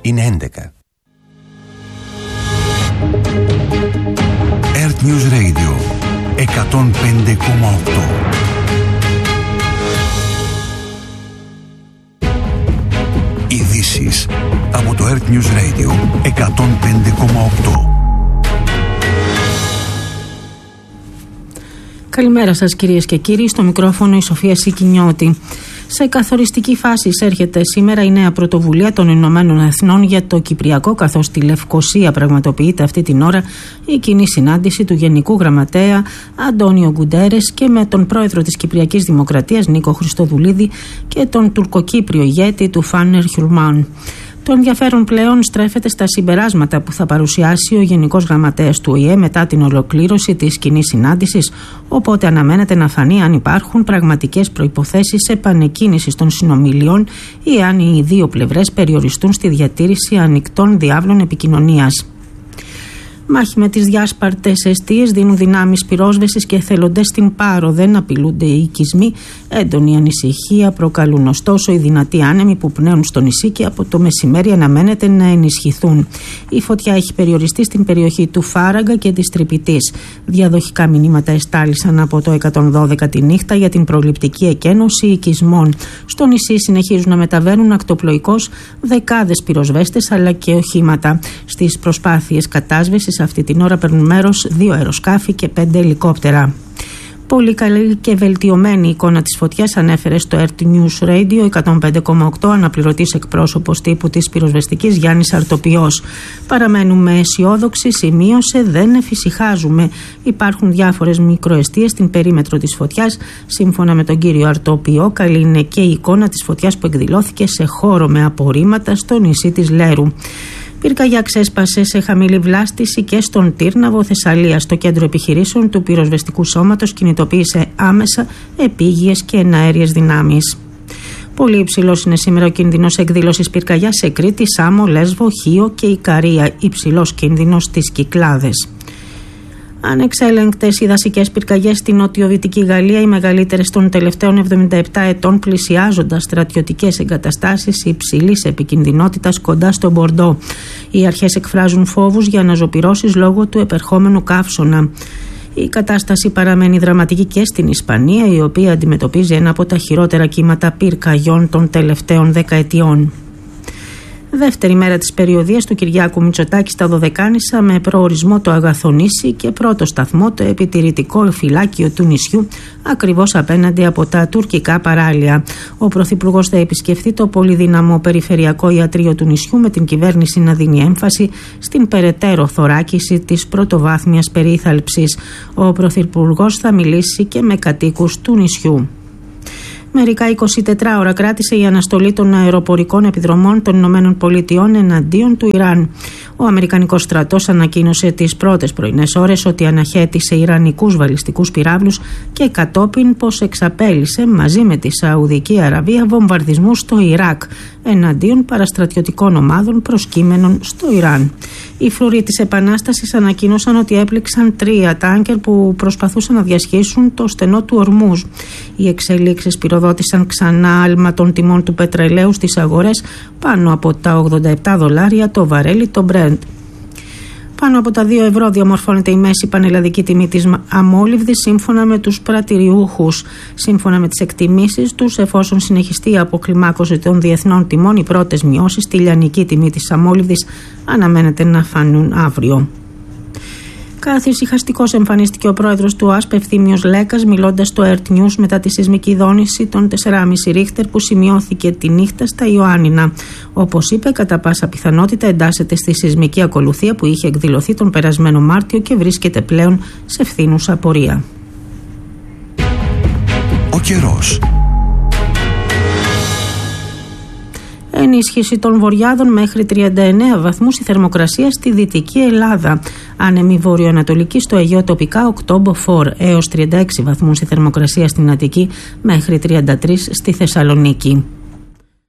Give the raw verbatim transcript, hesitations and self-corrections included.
Είναι έντεκα. Earth News Radio εκατόν πέντε κόμμα οκτώ. Ειδήσεις από το Earth News Radio εκατόν πέντε κόμμα οκτώ. Καλημέρα σας κυρίες και κύριοι, στο μικρόφωνο η Σοφία Σικινιώτη. Σε καθοριστική φάση εισέρχεται σήμερα η νέα πρωτοβουλία των Ηνωμένων Εθνών για το Κυπριακό, καθώς στη Λευκοσία πραγματοποιείται αυτή την ώρα η κοινή συνάντηση του Γενικού Γραμματέα Αντώνιο Γκουντέρες και με τον πρόεδρο της Κυπριακής Δημοκρατίας Νίκο Χριστοδουλίδη και τον τουρκοκύπριο ηγέτη του Φάνερ Χιουρμάν. Το ενδιαφέρον πλέον στρέφεται στα συμπεράσματα που θα παρουσιάσει ο Γενικός Γραμματέας του Ο Η Ε μετά την ολοκλήρωση της κοινής συνάντησης, οπότε αναμένεται να φανεί αν υπάρχουν πραγματικές προϋποθέσεις επανεκκίνησης των συνομιλιών ή αν οι δύο πλευρές περιοριστούν στη διατήρηση ανοιχτών διάβλων επικοινωνίας. Μάχη με τις διάσπαρτες εστίες δίνουν δυνάμεις πυρόσβεσης και εθελοντές στην Πάρο. Δεν απειλούνται οι οικισμοί. Έντονη ανησυχία προκαλούν ωστόσο οι δυνατοί άνεμοι που πνέουν στο νησί και από το μεσημέρι αναμένεται να ενισχυθούν. Η φωτιά έχει περιοριστεί στην περιοχή του Φάραγκα και της Τρυπητής. Διαδοχικά μηνύματα εστάλησαν από το εκατόν δώδεκα τη νύχτα για την προληπτική εκένωση οικισμών. Στο νησί συνεχίζουν να μεταβαίνουν ακτοπλοϊκώς δεκάδες πυροσβέστες αλλά και οχήματα. Στις προσπάθειες κατάσβεσης αυτή την ώρα παίρνουν μέρος δύο αεροσκάφη και πέντε ελικόπτερα. Πολύ καλή και βελτιωμένη εικόνα της φωτιάς ανέφερε στο Earth News Radio εκατόν πέντε κόμμα οκτώ αναπληρωτής εκπρόσωπος τύπου της πυροσβεστικής Γιάννης Αρτοπιός. Παραμένουμε αισιόδοξοι, σημείωσε, δεν εφησυχάζουμε. Υπάρχουν διάφορες μικροεστίες στην περίμετρο της φωτιάς. Σύμφωνα με τον κύριο Αρτοπιό, καλή είναι και η εικόνα της φωτιάς που εκδηλώθηκε σε χώρο με απορρίμματα στο νησί της Λέρου. Πυρκαγιά ξέσπασε σε χαμηλή βλάστηση και στον Τύρναβο, Θεσσαλία. Στο κέντρο επιχειρήσεων του πυροσβεστικού σώματος κινητοποίησε άμεσα επίγειες και εναέριες δυνάμεις. Πολύ υψηλός είναι σήμερα ο κίνδυνος εκδήλωσης πυρκαγιά σε Κρήτη, Σάμο, Λέσβο, Χίο και Ικαρία. Υψηλός κίνδυνος στις Κυκλάδες. Ανεξέλεγκτες οι δασικές πυρκαγιές στην νοτιοδυτική Γαλλία, οι μεγαλύτερες των τελευταίων εβδομήντα επτά ετών, πλησιάζοντας στρατιωτικές εγκαταστάσεις υψηλής επικινδυνότητας κοντά στο Μπορντό. Οι αρχές εκφράζουν φόβους για αναζωπυρώσεις λόγω του επερχόμενου καύσωνα. Η κατάσταση παραμένει δραματική και στην Ισπανία, η οποία αντιμετωπίζει ένα από τα χειρότερα κύματα πυρκαγιών των τελευταίων δεκαετιών. Δεύτερη μέρα της περιοδίας του Κυριάκου Μητσοτάκη στα Δωδεκάνησα με προορισμό το Αγαθονήσι και πρώτο σταθμό το επιτηρητικό φυλάκιο του νησιού ακριβώς απέναντι από τα τουρκικά παράλια. Ο Πρωθυπουργός θα επισκεφθεί το πολυδύναμο περιφερειακό ιατρείο του νησιού με την κυβέρνηση να δίνει έμφαση στην περαιτέρω θωράκιση της πρωτοβάθμιας περίθαλψης. Ο Πρωθυπουργός θα μιλήσει και με κατοίκους του νησιού. Μερικά εικοσιτετρά ώρα κράτησε η αναστολή των αεροπορικών επιδρομών των Ηνωμένων Πολιτειών εναντίον του Ιράν. Ο Αμερικανικός στρατός ανακοίνωσε τις πρώτες πρωινές ώρες ότι αναχέτησε ιρανικούς βαλιστικούς πυράβλους και κατόπιν πως εξαπέλυσε μαζί με τη Σαουδική Αραβία βομβαρδισμούς στο Ιράκ εναντίον παραστρατιωτικών ομάδων προσκύμενων στο Ιράν. Οι φρουροί της Επανάστασης ανακοίνωσαν ότι έπληξαν τρία τάνκερ που προσπαθούσαν να διασχίσουν το στενό του Ορμούζ. Οι εξελίξεις πυροδότησαν ξανά άλμα των τιμών του πετρελαίου στις αγορές πάνω από τα ογδόντα επτά δολάρια το βαρέλι το Brent. Πάνω από τα δύο ευρώ διαμορφώνεται η μέση πανελλαδική τιμή της αμόλυβδης σύμφωνα με τους πρατηριούχους. Σύμφωνα με τις εκτιμήσεις τους, εφόσον συνεχιστεί η αποκλιμάκωση των διεθνών τιμών, οι πρώτες μειώσεις στη λιανική τιμή της αμόλυβδης αναμένεται να φανούν αύριο. Καθησυχαστικός εμφανίστηκε ο πρόεδρος του ΟΑΣΠ Ευθύμιος Λέκας, μιλώντας στο Earth News μετά τη σεισμική δόνηση των τέσσερα κόμμα πέντε ρίχτερ που σημειώθηκε τη νύχτα στα Ιωάννινα. Όπως είπε, κατά πάσα πιθανότητα εντάσσεται στη σεισμική ακολουθία που είχε εκδηλωθεί τον περασμένο Μάρτιο και βρίσκεται πλέον σε φθήνουσα πορεία. Ο καιρός. Ενίσχυση των βορειάδων μέχρι τριάντα εννέα βαθμούς η θερμοκρασία στη Δυτική Ελλάδα. Άνεμη βορειοανατολική στο Αιγαίο τοπικά οκτώ μποφόρ έως τριάντα έξι βαθμούς η θερμοκρασία στην Αττική μέχρι τριάντα τρία στη Θεσσαλονίκη.